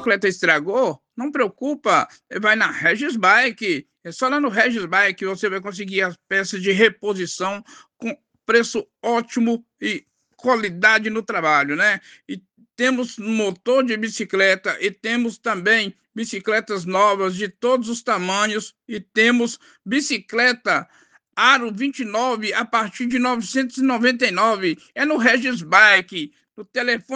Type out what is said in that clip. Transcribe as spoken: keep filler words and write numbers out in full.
bicicleta estragou, não preocupa, vai na Regis Bike, é só lá no Regis Bike você vai conseguir as peças de reposição com preço ótimo e qualidade no trabalho, né? E temos motor de bicicleta e temos também bicicletas novas de todos os tamanhos e temos bicicleta Aro vinte e nove a partir de novecentos e noventa e nove. É no Regis Bike, no telefone